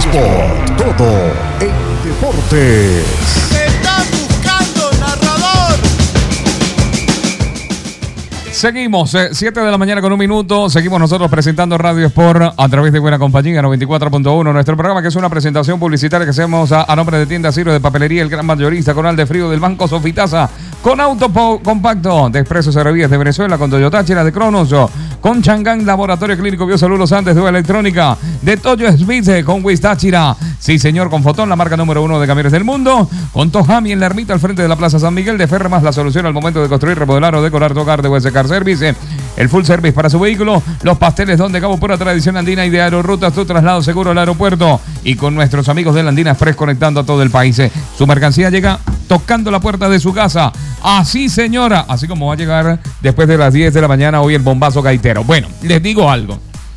Sport, todo en deportes. ¡Se está buscando narrador! Seguimos, 7 de la mañana con 1 minuto. Seguimos nosotros presentando Radio Sport a través de Buena Compañía 94.1. Nuestro programa, que es una presentación publicitaria que hacemos a nombre de Tienda Ciro de Papelería, el gran mayorista Coral de Frío, del Banco Sofitasa, con auto compacto de Expreso Servivías de Venezuela, con Toyota Táchira de Cronos, con Changán Laboratorio Clínico Biosalud Los Andes de Electrónica, de Toyo Smith, con Wiz Táchira, sí señor, con Fotón, la marca número 1 de camiones del mundo, con Tojami en la Ermita al frente de la Plaza San Miguel, de Ferremas, la solución al momento de construir, remodelar o decorar tu hogar, de USCar Service, el full service para su vehículo, los pasteles Donde Cabo, pura tradición andina, y de Aerorrutas, tu traslado seguro al aeropuerto, y con nuestros amigos de la Andina Express, conectando a todo el país. Su mercancía llega tocando la puerta de su casa. Así, señora, así como va a llegar después de las 10 de la mañana hoy el bombazo gaitero. Bueno, les digo algo.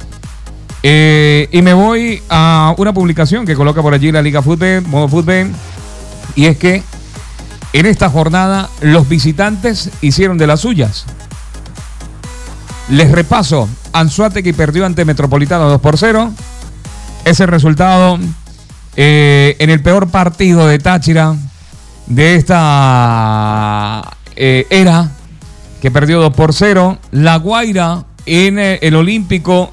Y me voy a una publicación que coloca por allí la Liga Fútbol, Modo Fútbol, y es que en esta jornada los visitantes hicieron de las suyas. Les repaso: Anzoátegui perdió ante Metropolitano 2-0. Es el resultado en el peor partido de Táchira de esta era, que perdió 2-0. La Guaira en el Olímpico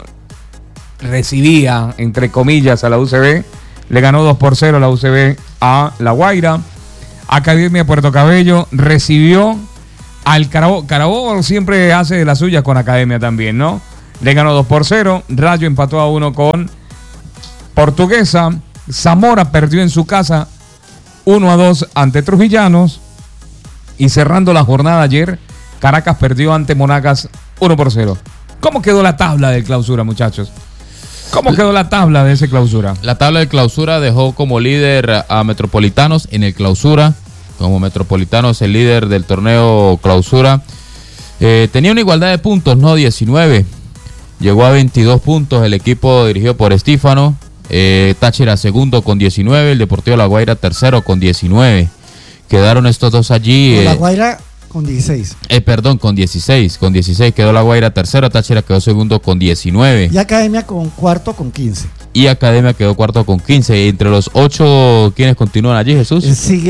recibía, entre comillas, a la UCB. Le ganó 2-0 a la UCB a La Guaira. Academia Puerto Cabello recibió al Carabobo. Carabobo siempre hace de las suyas con Academia también, ¿no? Le ganó 2-0. Rayo empató a 1 con Portuguesa. Zamora perdió en su casa 1-2 ante Trujillanos. Y cerrando la jornada ayer, Caracas perdió ante Monagas 1-0. ¿Cómo quedó la tabla de clausura, muchachos? ¿Cómo quedó la tabla de ese clausura? La tabla de clausura dejó como líder a Metropolitanos en el clausura. Como Metropolitanos el líder del torneo clausura. Tenía una igualdad de puntos, ¿no? 19. Llegó a 22 puntos el equipo dirigido por Estífano. Táchira segundo con 19. El Deportivo La Guaira tercero con 19. Quedaron estos dos allí. La Guaira con 16. Perdón, con 16. Con 16 quedó La Guaira tercero. Táchira quedó segundo con 19. Y Academia con cuarto con 15. Y Academia quedó cuarto con 15. Entre los 8, ¿quiénes continúan allí, Jesús?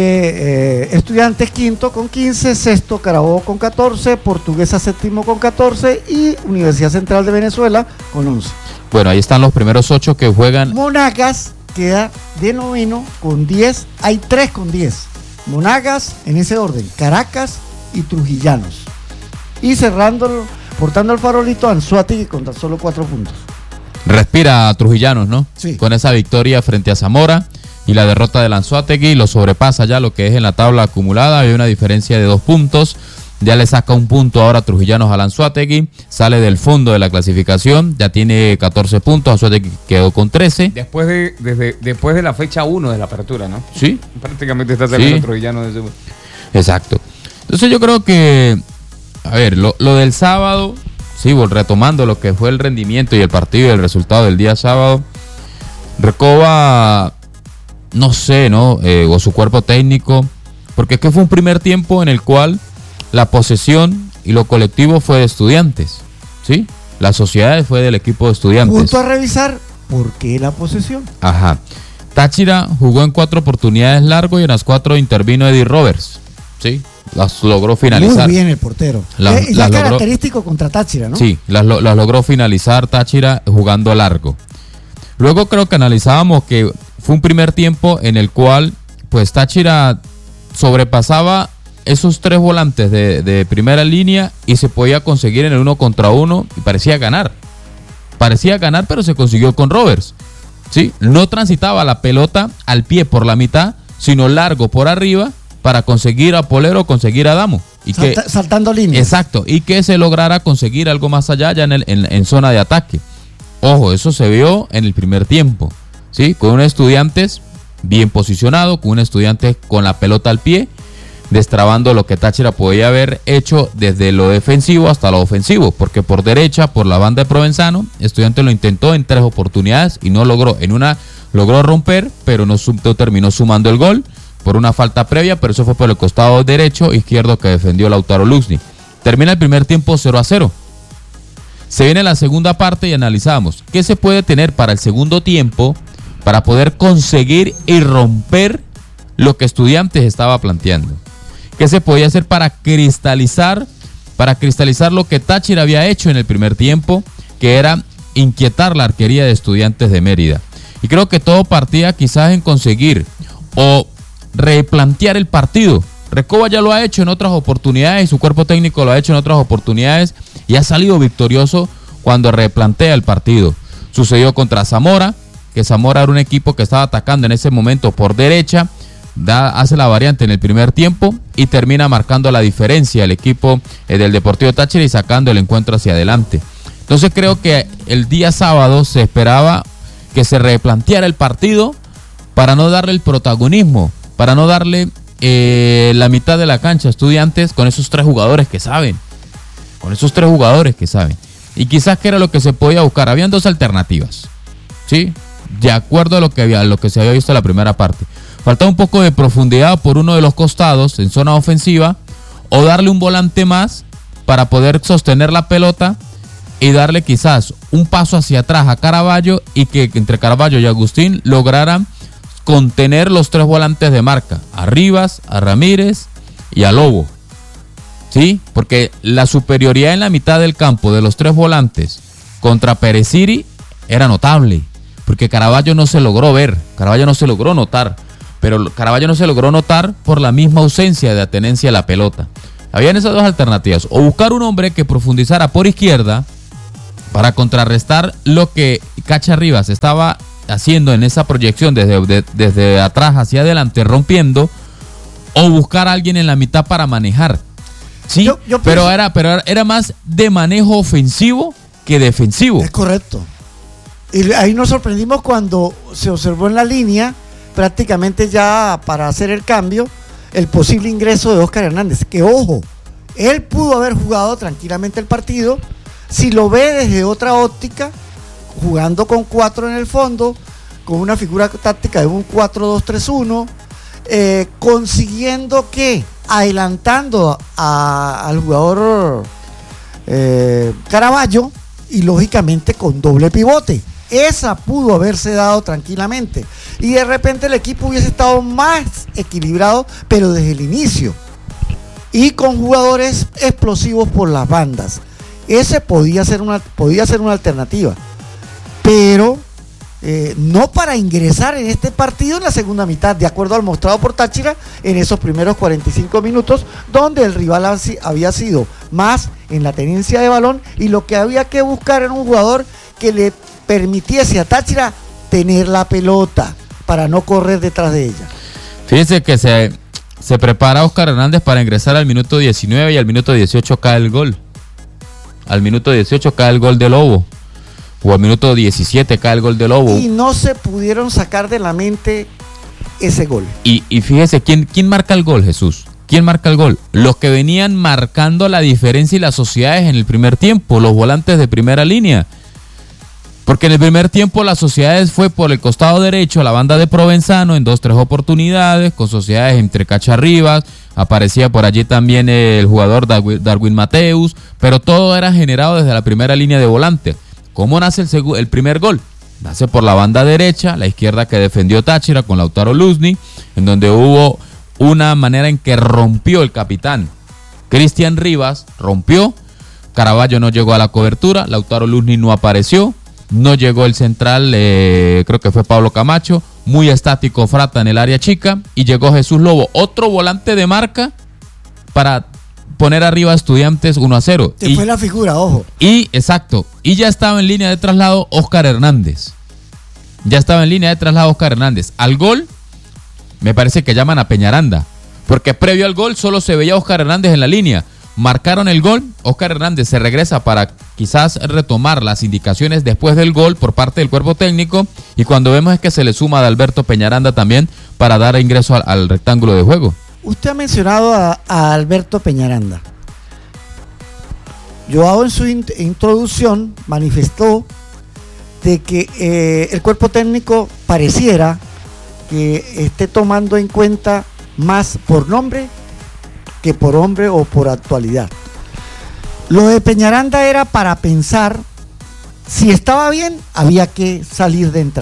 Sigue Estudiantes quinto con 15, sexto Carabobo con 14, Portuguesa séptimo con 14 y Universidad Central de Venezuela con 11. Bueno, ahí están los primeros 8 que juegan. Monagas queda de noveno con 10. Hay 3 con 10. Monagas en ese orden, Caracas y Trujillanos. Y cerrando, portando el farolito, Anzoátegui con tan solo 4 puntos. Respira Trujillanos, ¿no? Sí. Con esa victoria frente a Zamora y la derrota del Anzoátegui lo sobrepasa ya lo que es en la tabla acumulada. Hay una diferencia de 2 puntos. Ya le saca 1 punto ahora Trujillanos al Anzoátegui. Sale del fondo de la clasificación. Ya tiene 14 puntos. Anzoátegui quedó con 13. Después de la fecha 1 de la apertura, ¿no? Sí. Prácticamente está saliendo Sí. Trujillano de ese... Exacto. Entonces yo creo que, a ver, lo del sábado, sí, retomando lo que fue el rendimiento y el partido y el resultado del día sábado, Recoba, no sé, ¿no? O su cuerpo técnico, porque es que fue un primer tiempo en el cual la posesión y lo colectivo fue de Estudiantes, ¿sí? La sociedad fue del equipo de Estudiantes. Punto a revisar, ¿por qué la posesión? Ajá. Táchira jugó en 4 oportunidades largo y en las 4 intervino Eddie Roberts, ¿sí? Las logró finalizar. Muy bien el portero. Las ya logró, característico contra Táchira, ¿no? Sí, las logró finalizar Táchira jugando largo. Luego creo que analizábamos que fue un primer tiempo en el cual pues Táchira sobrepasaba esos 3 volantes de primera línea y se podía conseguir en el 1 contra 1 y parecía ganar. Parecía ganar, pero se consiguió con Roberts, ¿sí? No transitaba la pelota al pie por la mitad, sino largo por arriba para conseguir a Polero, conseguir a Damo. Y saltando líneas. Exacto, y que se lograra conseguir algo más allá ya en zona de ataque. Ojo, eso se vio en el primer tiempo, ¿sí? Con un Estudiantes bien posicionado, con un Estudiantes con la pelota al pie, destrabando lo que Táchira podía haber hecho desde lo defensivo hasta lo ofensivo, porque por derecha, por la banda de Provenzano, Estudiantes lo intentó en 3 oportunidades y no logró. En una logró romper, pero no terminó sumando el gol por una falta previa, pero eso fue por el costado derecho, izquierdo que defendió Lautaro Luxni. Termina el primer tiempo 0-0. Se viene la segunda parte y analizamos qué se puede tener para el segundo tiempo para poder conseguir y romper lo que Estudiantes estaba planteando. ¿Qué se podía hacer para cristalizar lo que Táchira había hecho en el primer tiempo, que era inquietar la arquería de Estudiantes de Mérida? Y creo que todo partía quizás en conseguir o replantear el partido. Recoba ya lo ha hecho en otras oportunidades, su cuerpo técnico lo ha hecho en otras oportunidades y ha salido victorioso cuando replantea el partido. Sucedió contra Zamora, que Zamora era un equipo que estaba atacando en ese momento por derecha, hace la variante en el primer tiempo y termina marcando la diferencia el equipo del Deportivo Táchira y sacando el encuentro hacia adelante. Entonces creo que el día sábado se esperaba que se replanteara el partido para no darle el protagonismo, para no darle la mitad de la cancha a Estudiantes con esos tres jugadores que saben. Y quizás que era lo que se podía buscar. Habían dos alternativas, ¿sí? De acuerdo a lo que se había visto en la primera parte. Faltaba un poco de profundidad por uno de los costados en zona ofensiva o darle un volante más para poder sostener la pelota y darle quizás un paso hacia atrás a Caraballo y que entre Caraballo y Agustín lograran contener los tres volantes de marca, a Rivas, a Ramírez y a Lobo. ¿Sí? Porque la superioridad en la mitad del campo de los tres volantes contra Pereciri era notable, porque Caraballo no se logró ver, Caraballo no se logró notar, pero Caraballo no se logró notar por la misma ausencia de atenencia a la pelota. Habían esas dos alternativas, o buscar un hombre que profundizara por izquierda para contrarrestar lo que Cacha Rivas estaba haciendo en esa proyección desde atrás hacia adelante, rompiendo, o buscar a alguien en la mitad para manejar. Sí, pero era más de manejo ofensivo que defensivo. Es correcto. Y ahí nos sorprendimos cuando se observó en la línea, prácticamente ya para hacer el cambio, el posible ingreso de Óscar Hernández. Que ojo, él pudo haber jugado tranquilamente el partido, si lo ve desde otra óptica, jugando con 4 en el fondo, con una figura táctica de un 4-2-3-1, consiguiendo que, adelantando al jugador Caraballo y lógicamente con doble pivote. Esa pudo haberse dado tranquilamente y de repente el equipo hubiese estado más equilibrado, pero desde el inicio y con jugadores explosivos por las bandas. Ese podía ser una alternativa, pero no para ingresar en este partido en la segunda mitad, de acuerdo al mostrado por Táchira en esos primeros 45 minutos, donde el rival había sido más en la tenencia de balón y lo que había que buscar era un jugador que le permitiese a Táchira tener la pelota para no correr detrás de ella. Fíjense que se prepara Óscar Hernández para ingresar al minuto 19 y al minuto 18 cae el gol. Al minuto 18 cae el gol de Lobo. O al minuto 17 cae el gol de Lobo. Y no se pudieron sacar de la mente ese gol. Y fíjese, ¿quién marca el gol, Jesús? ¿Quién marca el gol? Los que venían marcando la diferencia y las sociedades en el primer tiempo, los volantes de primera línea. Porque en el primer tiempo las sociedades fue por el costado derecho, la banda de Provenzano en 2-3 oportunidades, con sociedades entre Cacha Rivas, aparecía por allí también el jugador Darwin Mateus, pero todo era generado desde la primera línea de volante. ¿Cómo nace el primer gol? Nace por la banda derecha, la izquierda que defendió Táchira con Lautaro Luzny, en donde hubo una manera en que rompió el capitán. Cristian Rivas rompió, Caraballo no llegó a la cobertura, Lautaro Luzny no apareció, no llegó el central, creo que fue Pablo Camacho, muy estático Frata en el área chica, y llegó Jesús Lobo, otro volante de marca para poner arriba a Estudiantes 1-0. Que fue la figura, ojo. Y ya estaba en línea de traslado Óscar Hernández. Al gol, me parece que llaman a Peñaranda, porque previo al gol solo se veía a Óscar Hernández en la línea. Marcaron el gol, Óscar Hernández se regresa para quizás retomar las indicaciones después del gol por parte del cuerpo técnico, y cuando vemos es que se le suma a Alberto Peñaranda también para dar ingreso al rectángulo de juego. Usted ha mencionado a Alberto Peñaranda. Joao en su introducción manifestó de que el cuerpo técnico pareciera que esté tomando en cuenta más por nombre que por hombre o por actualidad. Lo de Peñaranda era para pensar si estaba bien, había que salir de entrada.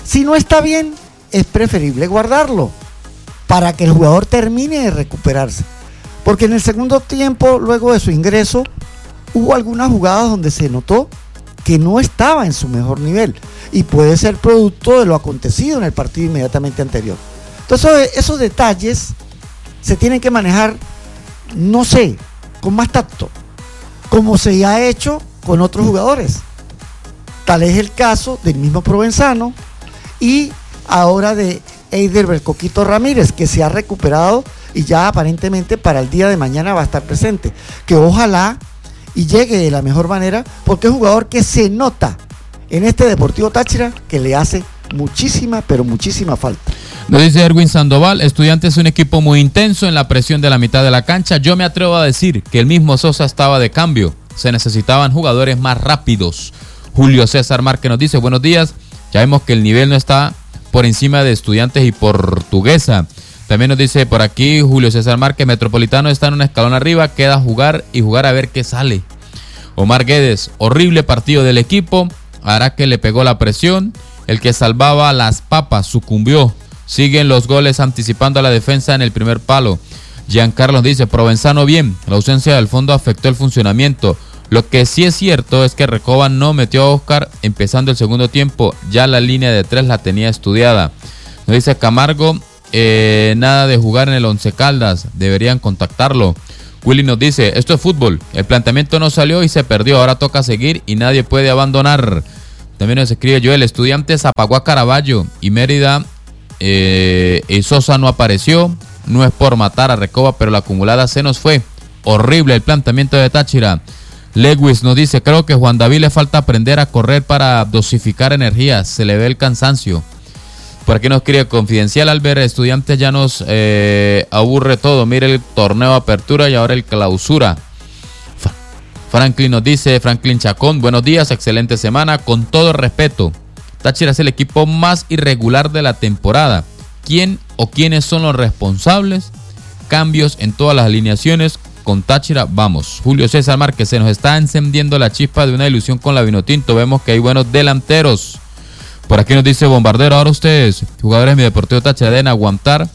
Si no está bien, es preferible guardarlo para que el jugador termine de recuperarse. Porque en el segundo tiempo, luego de su ingreso, hubo algunas jugadas donde se notó que no estaba en su mejor nivel y puede ser producto de lo acontecido en el partido inmediatamente anterior. Entonces esos detalles se tienen que manejar, no sé, con más tacto, como se ha hecho con otros jugadores. Tal es el caso del mismo Provenzano y ahora de Eider Coquito Ramírez, que se ha recuperado y ya aparentemente para el día de mañana va a estar presente. Que ojalá y llegue de la mejor manera, porque es un jugador que se nota en este Deportivo Táchira que le hace muchísima, pero muchísima falta. Nos dice Erwin Sandoval, Estudiantes es un equipo muy intenso en la presión de la mitad de la cancha. Yo me atrevo a decir que el mismo Sosa estaba de cambio. Se necesitaban jugadores más rápidos. Julio César Márquez nos dice, buenos días. Ya vemos que el nivel no está por encima de Estudiantes y Portuguesa. También nos dice por aquí Julio César Márquez, Metropolitano está en un escalón arriba, queda jugar y jugar a ver qué sale. Omar Guedes, horrible partido del equipo, Araque le pegó la presión, el que salvaba las papas sucumbió. Siguen los goles anticipando a la defensa en el primer palo. Giancarlo dice, Provenzano bien, la ausencia del fondo afectó el funcionamiento. Lo que sí es cierto es que Recoba no metió a Oscar empezando el segundo tiempo, ya la línea de 3 la tenía estudiada. Nos dice Camargo, nada de jugar en el Once Caldas, deberían contactarlo. Willy nos dice, esto es fútbol, el planteamiento no salió y se perdió, ahora toca seguir y nadie puede abandonar. También nos escribe Joel, Estudiantes apagó a Caraballo y Mérida y Sosa no apareció, no es por matar a Recoba, pero la acumulada se nos fue. Horrible el planteamiento de Táchira. Lewis nos dice, creo que Juan David le falta aprender a correr para dosificar energía, se le ve el cansancio. Por aquí nos escribe Confidencial Albert, Estudiantes ya nos aburre todo, mire el torneo de apertura y ahora el clausura. Franklin nos dice, Franklin Chacón, buenos días, excelente semana, con todo respeto. Táchira es el equipo más irregular de la temporada. ¿Quién o quiénes son los responsables? Cambios en todas las alineaciones. Con Táchira, vamos. Julio César Márquez, se nos está encendiendo la chispa de una ilusión con la Vinotinto. Vemos que hay buenos delanteros. Por aquí nos dice Bombardero, ahora ustedes, jugadores de mi Deportivo Táchira, deben aguantar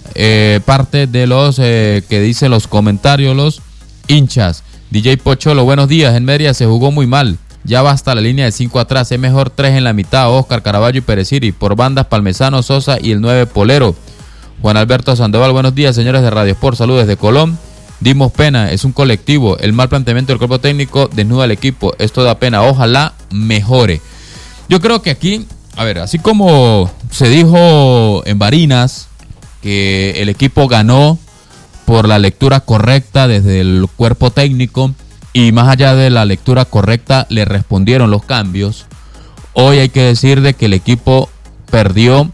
parte de los que dicen los comentarios, los hinchas. DJ Pocholo, buenos días. En Mérida se jugó muy mal. Ya basta la línea de 5 atrás. Es mejor 3 en la mitad. Oscar, Caraballo y Pereciri. Por bandas, Palmesano, Sosa y el 9 Polero. Juan Alberto Sandoval, buenos días, señores de Radio Sport. Saludos desde Colón. Dimos pena, es un colectivo. El mal planteamiento del cuerpo técnico desnuda al equipo. Esto da pena. Ojalá mejore. Yo creo que aquí, a ver, así como se dijo en Barinas que el equipo ganó por la lectura correcta desde el cuerpo técnico y más allá de la lectura correcta le respondieron los cambios, hoy hay que decir de que el equipo perdió,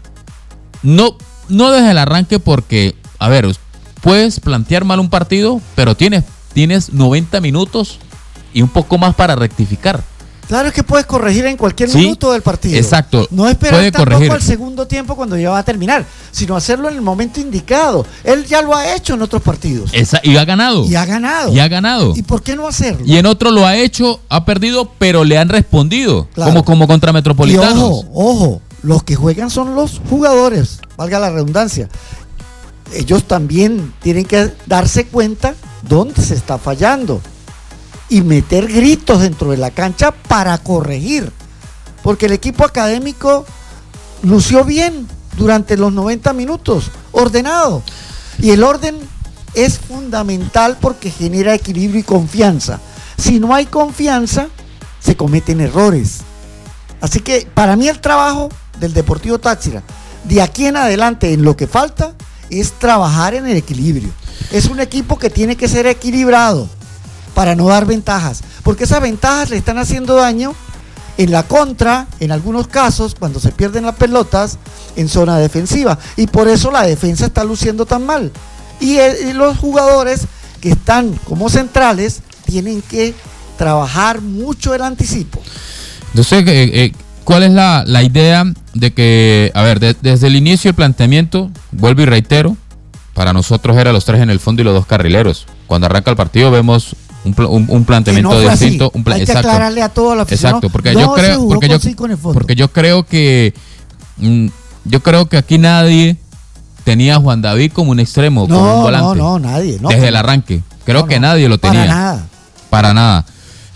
no desde el arranque porque, a ver, puedes plantear mal un partido, pero tienes 90 minutos y un poco más para rectificar. Claro, es que puedes corregir en cualquier minuto del partido. Exacto. No esperar tampoco al segundo tiempo cuando ya va a terminar, sino hacerlo en el momento indicado. Él ya lo ha hecho en otros partidos. Y ha ganado. Y ha ganado. Y ha ganado. ¿Y por qué no hacerlo? Y en otro lo ha hecho, ha perdido, pero le han respondido. Claro. Como contra Metropolitanos. Y ojo, los que juegan son los jugadores, valga la redundancia. Ellos también tienen que darse cuenta dónde se está fallando y meter gritos dentro de la cancha para corregir, porque el equipo académico lució bien durante los 90 minutos, ordenado, y el orden es fundamental porque genera equilibrio y confianza. Si no hay confianza, se cometen errores. Así que para mí el trabajo del Deportivo Táchira de aquí en adelante, en lo que falta, es trabajar en el equilibrio. Es un equipo que tiene que ser equilibrado para no dar ventajas, porque esas ventajas le están haciendo daño en la contra, en algunos casos, cuando se pierden las pelotas en zona defensiva, y por eso la defensa está luciendo tan mal. Y los jugadores que están como centrales tienen que trabajar mucho el anticipo. Entonces, ¿cuál es la idea de que, a ver, desde el inicio del planteamiento, vuelvo y reitero, para nosotros era los 3 en el fondo y los 2 carrileros. Cuando arranca el partido vemos un planteamiento distinto. Hay que aclararle a toda la afición. Exacto, porque yo creo que yo creo que aquí nadie tenía a Juan David como un extremo, como un volante. No, nadie. No, desde el arranque. Creo que nadie lo tenía. Para nada.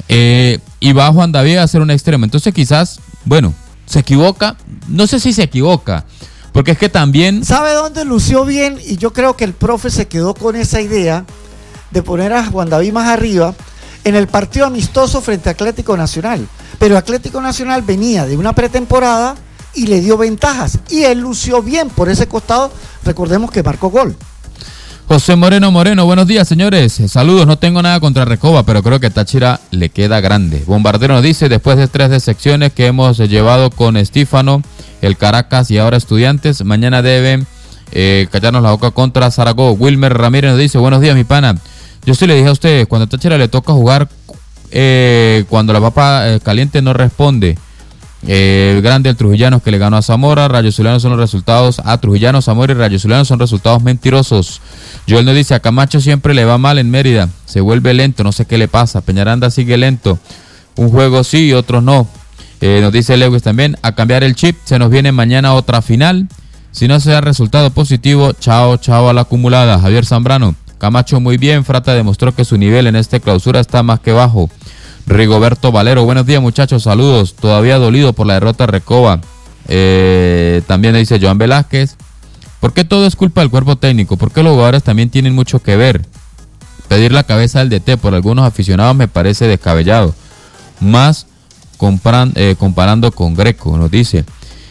Y va Juan David a hacer un extremo. Entonces quizás, bueno, se equivoca. No sé si se equivoca. Porque es que también... ¿Sabe dónde lució bien? Y yo creo que el profe se quedó con esa idea de poner a Juan David más arriba en el partido amistoso frente a Atlético Nacional. Pero Atlético Nacional venía de una pretemporada y le dio ventajas. Y él lució bien por ese costado. Recordemos que marcó gol. José Moreno, buenos días, señores. Saludos, no tengo nada contra Recoba, pero creo que Táchira le queda grande. Bombardero nos dice, después de 3 decepciones que hemos llevado con Estífano, el Caracas y ahora Estudiantes, mañana deben callarnos la boca contra Zaragoza. Wilmer Ramírez nos dice, buenos días, mi pana. Yo sí le dije a ustedes, cuando a Táchira le toca jugar, cuando la papa caliente no responde. Grande el Trujillanos que le ganó a Zamora. Rayo Zuliano son los resultados a Trujillano, Zamora y Rayo Zuliano son resultados mentirosos. Joel nos dice, a Camacho siempre le va mal en Mérida, se vuelve lento, no sé qué le pasa. Peñaranda sigue lento, un juego sí y otros no. Nos dice Lewis también, a cambiar el chip, se nos viene mañana otra final. Si no se da resultado positivo, chao a la acumulada. Javier Zambrano, Camacho muy bien, Frata demostró que su nivel en esta clausura está más que bajo. Rigoberto Valero, buenos días muchachos, saludos, todavía dolido por la derrota de Recoba. También dice Joan Velázquez, ¿por qué todo es culpa del cuerpo técnico? ¿Por qué los jugadores también tienen mucho que ver? Pedir la cabeza del DT por algunos aficionados me parece descabellado, más comparando con Greco, nos dice.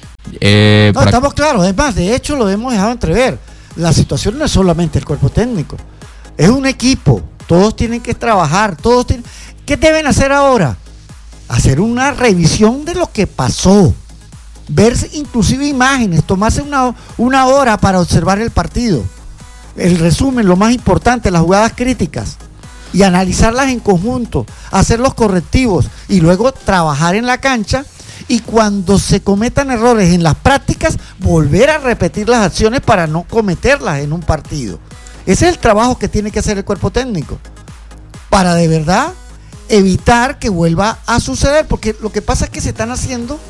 No, estamos claros, es más, de hecho lo hemos dejado entrever, la situación no es solamente el cuerpo técnico, es un equipo, todos tienen que trabajar, ¿qué deben hacer ahora? Hacer una revisión de lo que pasó, ver inclusive imágenes, tomarse una hora para observar el partido, el resumen, lo más importante, las jugadas críticas, y analizarlas en conjunto, hacer los correctivos y luego trabajar en la cancha, y cuando se cometan errores en las prácticas, volver a repetir las acciones para no cometerlas en un partido. Ese es el trabajo que tiene que hacer el cuerpo técnico, para de verdad evitar que vuelva a suceder, porque lo que pasa es que se están haciendo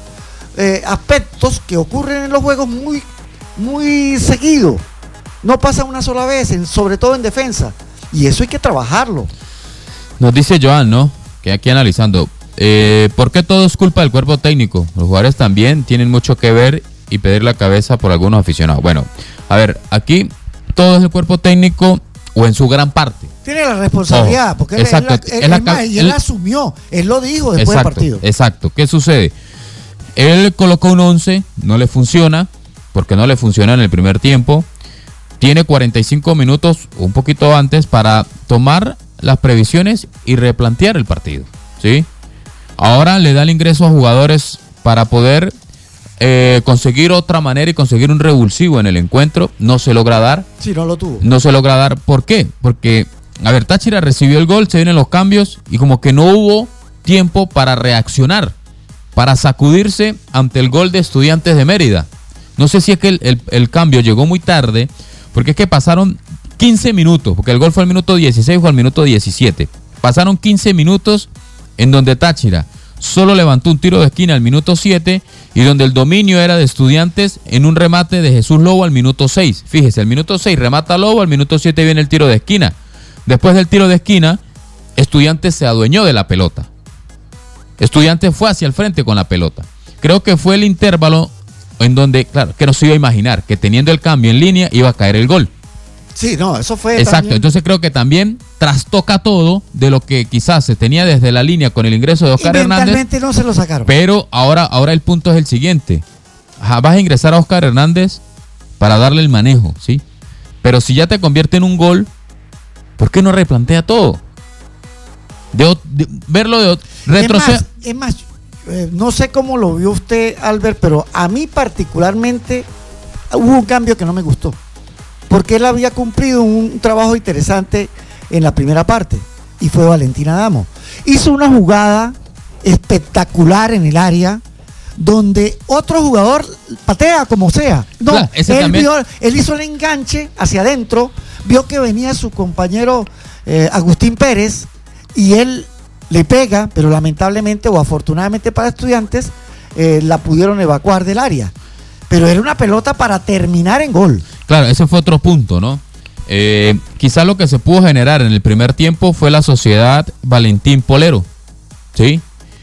aspectos que ocurren en los juegos muy seguido, no pasa una sola vez, sobre todo en defensa, y eso hay que trabajarlo. Nos dice Joan, ¿no? Que aquí analizando, ¿por qué todo es culpa del cuerpo técnico? Los jugadores también tienen mucho que ver y pedir la cabeza por algunos aficionados. Bueno, a ver, aquí todo es el cuerpo técnico o en su gran parte. Tiene la responsabilidad, porque él asumió, él lo dijo después del partido. Exacto, ¿qué sucede? Él colocó un 11, no le funciona, porque no le funciona en el primer tiempo. Tiene 45 minutos, un poquito antes, para tomar las previsiones y replantear el partido, ¿sí? Ahora le da el ingreso a jugadores para poder conseguir otra manera y conseguir un revulsivo en el encuentro. No se logra dar. Sí, no lo tuvo. No se logra dar. ¿Por qué? Porque, a ver, Táchira recibió el gol, se vienen los cambios y como que no hubo tiempo para reaccionar, para sacudirse ante el gol de Estudiantes de Mérida. No sé si es que el cambio llegó muy tarde, porque es que pasaron 15 minutos, porque el gol fue al minuto 16 o al minuto 17. Pasaron 15 minutos en donde Táchira solo levantó un tiro de esquina al minuto 7 y donde el dominio era de Estudiantes en un remate de Jesús Lobo al minuto 6. Fíjese, al minuto 6 remata Lobo, al minuto 7 viene el tiro de esquina. Después del tiro de esquina, Estudiantes se adueñó de la pelota. Estudiantes fue hacia el frente con la pelota. Creo que fue el intervalo en donde, claro, que no se iba a imaginar que teniendo el cambio en línea iba a caer el gol. Sí, no, eso fue exacto, también. Entonces creo que también trastoca todo de lo que quizás se tenía desde la línea con el ingreso de Oscar Hernández. No se lo sacaron. Pero ahora el punto es el siguiente. Vas a ingresar a Oscar Hernández para darle el manejo, ¿sí? Pero si ya te convierte en un gol, ¿por qué no replantea todo? Verlo de retroceder. Es más, no sé cómo lo vio usted, Albert, pero a mí particularmente hubo un cambio que no me gustó. Porque él había cumplido un trabajo interesante en la primera parte, y fue Valentín Adamo. Hizo una jugada espectacular en el área, donde otro jugador patea como sea. No, claro, él hizo el enganche hacia adentro, vio que venía su compañero Agustín Pérez, y él le pega, pero lamentablemente o afortunadamente para Estudiantes, la pudieron evacuar del área. pero era una pelota para terminar en gol. Claro, ese fue otro punto, ¿no? Quizás lo que se pudo generar en el primer tiempo fue la sociedad Valentín Polero, ¿sí?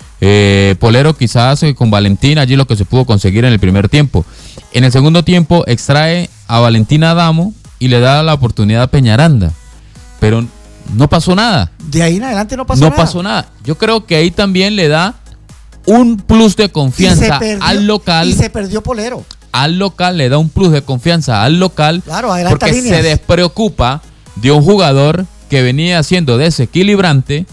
Polero quizás con Valentín allí lo que se pudo conseguir en el primer tiempo. En el segundo tiempo extrae a Valentín Adamo y le da la oportunidad a Peñaranda, pero no pasó nada. De ahí en adelante no pasó nada. No pasó nada. Yo creo que ahí también le da un plus de confianza al local. Y se perdió Polero. Al local le da un plus de confianza al local, claro, adelanta porque líneas. se despreocupa de un jugador que venía siendo desequilibrante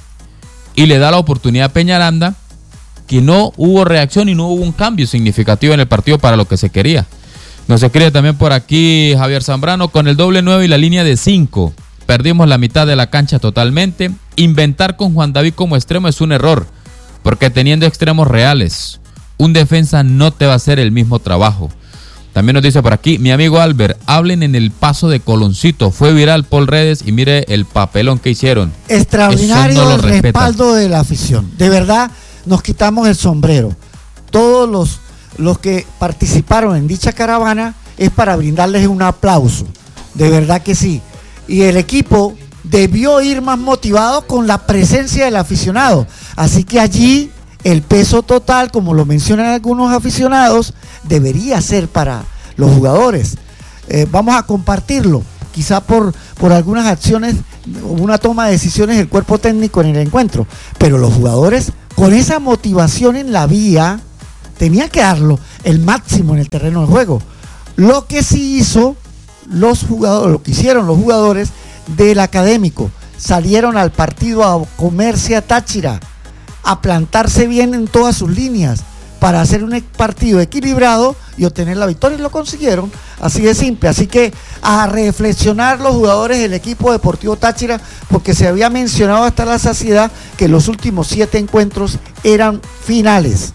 y le da la oportunidad a Peñaranda, que no hubo reacción y no hubo un cambio significativo en el partido para lo que se quería. Nos escribe también por aquí Javier Zambrano: con el doble 9 y la línea de 5 perdimos la mitad de la cancha totalmente. Inventar con Juan David como extremo es un error, porque teniendo extremos reales, un defensa no te va a hacer el mismo trabajo. También nos dice por aquí mi amigo Albert: hablen en el paso de Coloncito, fue viral por redes y mire el papelón que hicieron. Extraordinario no el respaldo de la afición. De verdad, nos quitamos el sombrero. Todos los que participaron en dicha caravana es para brindarles un aplauso. De verdad que sí. Y el equipo debió ir más motivado con la presencia del aficionado. Así que allí el peso total, como lo mencionan algunos aficionados, debería ser para los jugadores. Vamos a compartirlo, quizá por algunas acciones, una toma de decisiones del cuerpo técnico en el encuentro, pero los jugadores con esa motivación en la vía tenían que darlo el máximo en el terreno de juego. Lo que sí hizo los jugadores, lo que hicieron los jugadores del Académico, salieron al partido a comerse a Táchira, a plantarse bien en todas sus líneas para hacer un partido equilibrado y obtener la victoria, y lo consiguieron, así de simple. Así que a reflexionar los jugadores del equipo Deportivo Táchira, porque se había mencionado hasta la saciedad que los últimos 7 encuentros eran finales.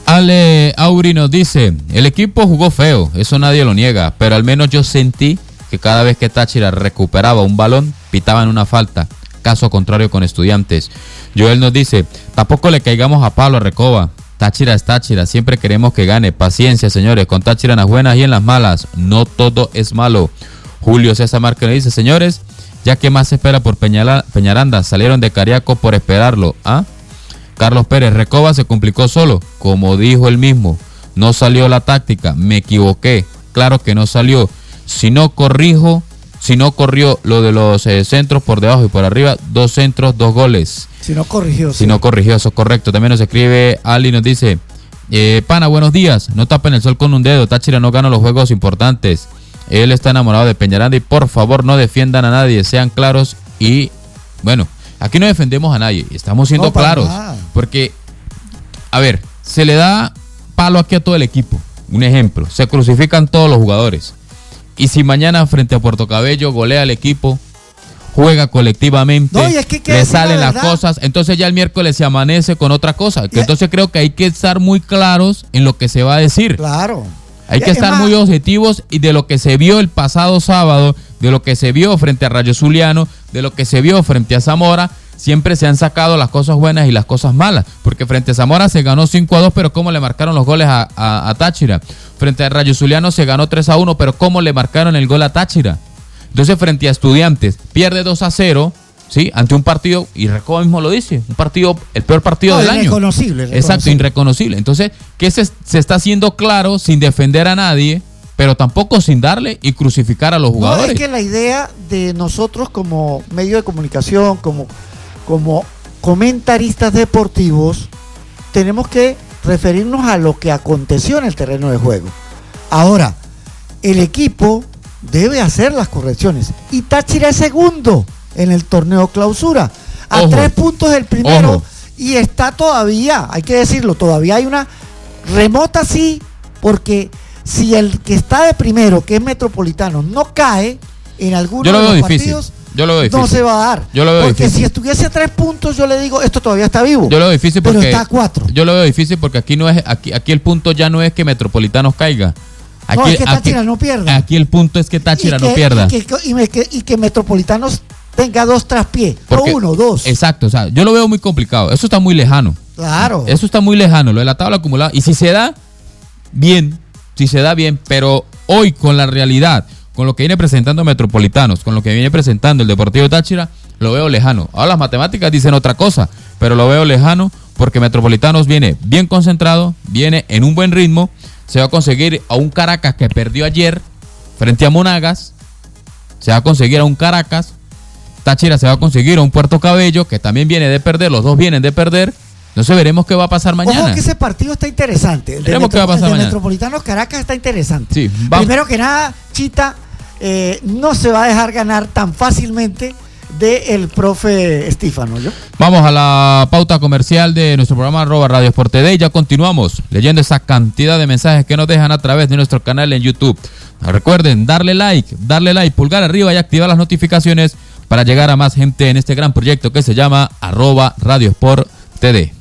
Ale Auri nos dice: el equipo jugó feo, eso nadie lo niega, pero al menos yo sentí que cada vez que Táchira recuperaba un balón, pitaban una falta. Caso contrario con Estudiantes. Joel nos dice: tampoco le caigamos a Pablo Recoba. Táchira es Táchira, siempre queremos que gane. Paciencia, señores, con Táchira en las buenas y en las malas, no todo es malo. Julio César Márquez dice: señores, ya que más se espera por Peñaranda, salieron de Cariaco por esperarlo, ¿ah? Carlos Pérez: Recoba se complicó solo, como dijo él mismo, no salió la táctica, me equivoqué, claro que no salió. Si no corrió lo de los centros por debajo y por arriba, 2 centros, 2 goles. Si no corrigió, eso es correcto. También nos escribe Ali, nos dice: pana, buenos días, no tapen el sol con un dedo, Táchira no gana los juegos importantes. Él está enamorado de Peñaranda y por favor no defiendan a nadie, sean claros. Y bueno, aquí no defendemos a nadie, estamos siendo claros, porque, a ver, se le da palo aquí a todo el equipo. Un ejemplo, se crucifican todos los jugadores. Y si mañana frente a Puerto Cabello golea al equipo, juega colectivamente, le salen las cosas, entonces ya el miércoles se amanece con otra cosa. Entonces creo que hay que estar muy claros en lo que se va a decir. Claro. Hay que estar muy objetivos y de lo que se vio el pasado sábado, de lo que se vio frente a Rayo Zuliano, de lo que se vio frente a Zamora, siempre se han sacado las cosas buenas y las cosas malas, porque frente a Zamora se ganó 5-2, pero cómo le marcaron los goles a Táchira. Frente a Rayo Zuliano se ganó 3-1, pero cómo le marcaron el gol a Táchira. Entonces frente a Estudiantes pierde 2-0, ¿sí? Ante un partido, y Recoba mismo lo dice, un partido, el peor partido del año. Irreconocible. Exacto, irreconocible. Entonces, ¿qué se está haciendo claro sin defender a nadie, pero tampoco sin darle y crucificar a los jugadores? No, es que la idea de nosotros como medio de comunicación, como comentaristas deportivos, tenemos que referirnos a lo que aconteció en el terreno de juego. Ahora, el equipo debe hacer las correcciones. Y Táchira es segundo en el torneo clausura, a 3 puntos del primero. Y está todavía, hay que decirlo, todavía hay una remota, sí, porque si el que está de primero, que es Metropolitano, no cae en alguno de los partidos, no se va a dar. Porque si estuviese a 3 puntos, yo le digo, esto todavía está vivo. Yo lo veo difícil porque, pero está a 4. Yo lo veo difícil porque aquí no es, aquí el punto ya no es que Metropolitanos caiga. Aquí, no, es que Táchira no pierda. Aquí el punto es que Táchira no pierda. Y que Metropolitanos tenga 2 traspiés, no 1, 2. Exacto, o sea, yo lo veo muy complicado. Eso está muy lejano. Claro. Eso está muy lejano, lo de la tabla acumulada. Y si se da, bien. si se da bien, pero hoy con la realidad, con lo que viene presentando Metropolitanos, con lo que viene presentando el Deportivo Táchira, lo veo lejano. Ahora las matemáticas dicen otra cosa, pero lo veo lejano porque Metropolitanos viene bien concentrado, viene en un buen ritmo, se va a conseguir a un Caracas que perdió ayer frente a Monagas, se va a conseguir a un Caracas, Táchira se va a conseguir a un Puerto Cabello que también viene de perder, los dos vienen de perder. Entonces veremos qué va a pasar mañana. Ojo que ese partido está interesante. Veremos qué va a pasar mañana. Metropolitanos Caracas está interesante. Sí, vamos. Primero que nada, Chita no se va a dejar ganar tan fácilmente del profe Estífano. Vamos a la pauta comercial de nuestro programa @Radio Sport TV y ya continuamos leyendo esa cantidad de mensajes que nos dejan a través de nuestro canal en YouTube. Recuerden darle like, pulgar arriba y activar las notificaciones para llegar a más gente en este gran proyecto que se llama @Radio Sport TV.